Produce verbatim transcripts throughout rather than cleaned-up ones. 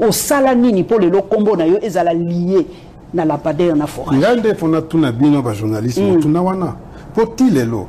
au salanini pour le combo na yo ezala lié na lampadaire na forage. Ngande fona tuna bino ba journalisme tuna wana. Poti lelo.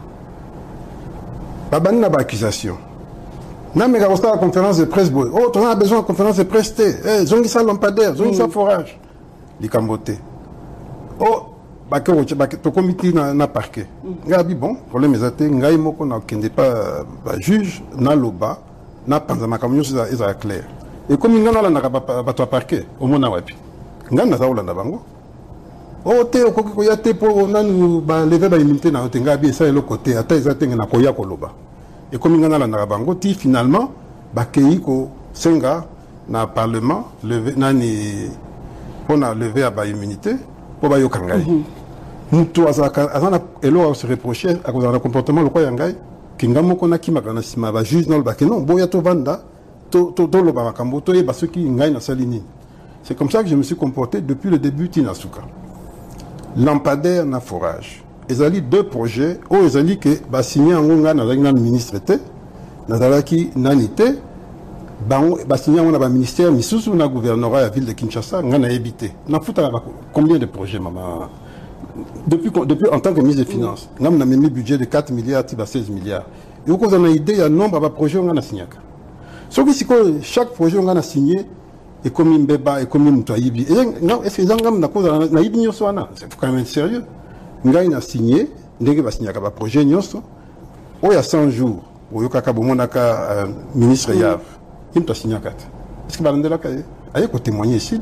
Babani na ba accusation. Na mega rosta la conférence de presse boy. Oh, tu as besoin de conférence de presse té. Eh, zongi sa lampadaire, zongi sa forage. Li kambote. Oh, ba ke ba to comité na na parquet. Ngabi bon, problème ezate ngai moko na kende pas ba juge na loba na panza makamyo za eza clair. Et comme ngana na ba ba to parquet, au mona wapi. Ngana za ulanda bango. Oh, te okoki ko ya te po nanu ba lever ba immunité na otenga bi ça le côté ata ezate na koya koloba. Et comme ngana la bango ti finalement ba kei ko senga na parlement lever nani on a levé à ba immunité pour ba yokangai. Mutu azaka azana elo se reprocher à cause de comportement le quoi yangai kingamo kona kimakana sima ba juge non ba que non boya to vanda to to to lo ba makambo to yeba ceux qui ngai na salini. C'est comme ça que je me suis comporté depuis le début Tinasuka. Lampadaire na forage. Ils ont deux projets où ils ont dit que bah signé en Onga na la ministre té na dalaki nanité bango bah signé on a ba ministère misusu na gouvernorat la ville de Kinshasa ngana habité. Na futa combien de projets maman depuis depuis en tant que ministre des finances ngam na mis budget de quatre milliards à seize milliards. Et vous avez une idée il y a nombre de projets on a signé. Ce qui c'est que chaque projet on a signé et comme une beba et comme une toyibi. Et non est-ce que ngam na cause na yibi nyoso ana c'est quand même sérieux. Ngai na signé ndenge ba signé ka ba projet nyonso o ya cent jours o yoka ka bomonaka ministre Yav il t'a signé kat est-ce que balandela ka aye ko témoigner ici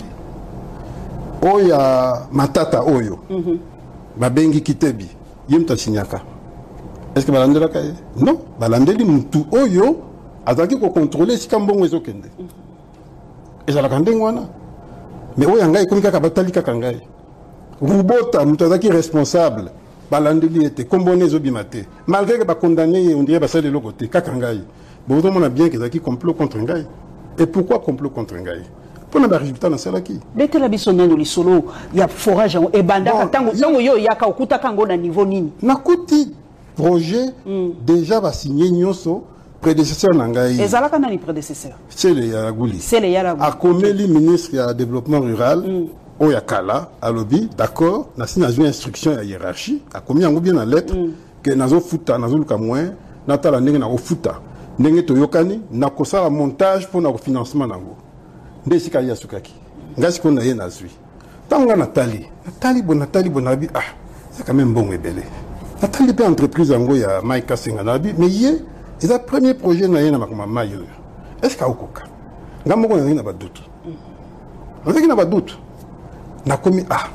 o ya matata oyo ba bengi kitebi yim t'a signé ka est-ce que balandela ka non balandeli mutu oyo azaki ko contrôler si kambongo ezokende ezala kandengo wana mais o ya ngai komika ka batali ka ngai Rubota, Moutazaki responsable, Balandeli était comboné Zobimate. Malgré que ba condamné, on dirait que de l'autre côté, Kakangaï. Bon, on a bien qu'ils ont complot contre Ngaï. Et pourquoi complot contre Ngaï? Pour le résultat dans celle qui. Dès que la bisonne de l'isolo, il y a forage et banda, tant que yo yaka okuta kango na niveau nini. Nakuti projet déjà va signer Nyoso. Prédécesseur Nangaï. Et Zalaka n'a ni prédécesseur. C'est le Yaragouli. C'est le Yaragouli. A Komeli, ministre du développement rural. Oyakala, à lobby, d'accord, n'a signé une instruction à hiérarchie, a commis un bien en lettre, que nazo futa, nazo luka moins, natala nenge na futa, nenge to yokani, na kosa la montage pour na financement nango. Ndesi ka yasukaki. Ngasi ko na ye nazui. Tanga Nathalie, Nathalie bon Nathalie bonabi, ah, c'est quand même bon et belle. Nathalie pe entreprise ango ya Maïka Senganabi, mais yé, c'est le premier projet na ye na makoma mayo. Est-ce ka okoka? Ngamoko na ba doute. On sait qu'il n'a pas de doute. N'a commis ah.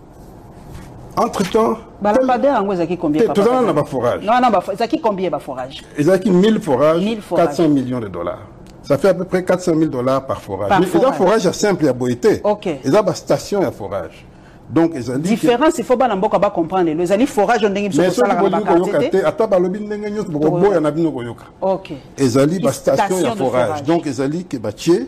Entre temps. Lampadaire en gros, combien? Tout ça n'a pas forage. Non, non, ça qui combien de forage? Ils ont mille forages, quatre cents millions de dollars. Ça fait à peu près quatre cent mille dollars par forage. Par Mais forage. Ils ont forage à simple et à boité. Ok. Ils ont une station à forage. Donc ils ont dit. Différence, il faut pas l'emboca pas comprendre. Les années forage, on dit que c'est ça la carte. Attends, le bin n'engagez pas. Beaucoup y en a bien au Yoka. Ok. Ils ont dit une station à forage. Donc ils ont dit que bâtier.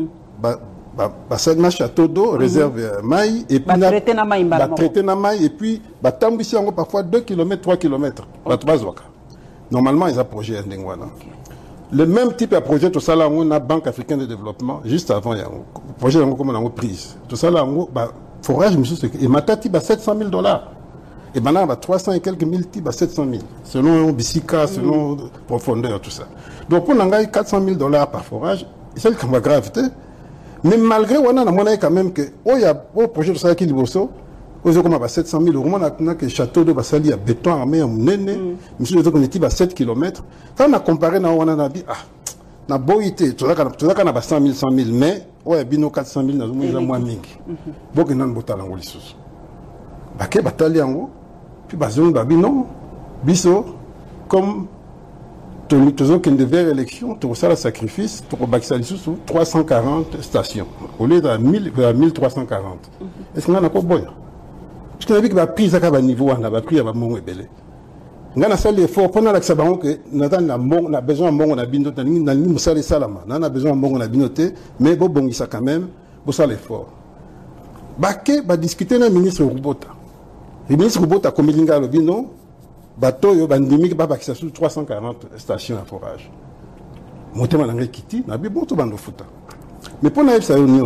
Basad château d'eau, réserve maï, et puis traité na maï, traité na maï, et puis tambisi yango parfois deux kilomètres, trois kilomètres. Normalement, ils ont projet Ndengwana. Le même type de projet, tout ça là, on a Banque africaine de développement, juste avant, il y a un projet comme on a prise. Tout ça là, forage, monsieur, et matati, sept cent mille dollars. Et maintenant, trois cents et quelques mille types, sept cent mille. Selon Bissika, selon profondeur, tout ça. Donc, pour n'engager quatre cent mille dollars par forage, c'est le cas gravité. Mais malgré on a monnaie quand même que oh y a au projet de ça qui liboso aux comme à sept cent mille euros on a que château de Basali à béton armé en nene monsieur les on était à sept kilomètres quand on a comparé na on a dit ah na boité tout ça tout ça qu'on a cent mille cent mille mais ouais bino quatre cent mille na moins moins mingi donc nan botala ngoli sous baké batali yango puis bazon babi non biso comme tous ceux qui devaient élection, tout ça le sacrifice, pour Baxali sous trois cent quarante stations, au lieu de mille trois cent quarante. Est-ce qu'on a pas bon? Parce qu'on a vu que la prise à un niveau, on a pris à mon ébélé. On a fait l'effort, pendant que ça va, que nous avons besoin de bon, on a bien noté, nous avons besoin de salama, nous avons besoin de bon, on a bien noté, mais bon, bon, ça quand même, pour ça l'effort. Baké va discuter avec le ministre Rubota. Le ministre Rubota, comme il a dit, non. Bateau yo bandimi ba ba sous trois cent quarante stations à forage. Motema nanga kiti na bi bon to bando futa. Mais pour na ça